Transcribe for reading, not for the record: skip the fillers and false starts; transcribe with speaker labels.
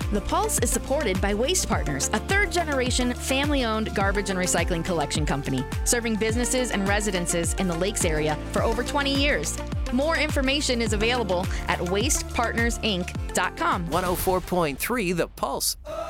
Speaker 1: The Pulse is supported by Waste Partners, a third-generation, family-owned garbage and recycling collection company, serving businesses and residences in the Lakes area for over 20 years. More information is available at wastepartnersinc.com.
Speaker 2: 104.3 The Pulse.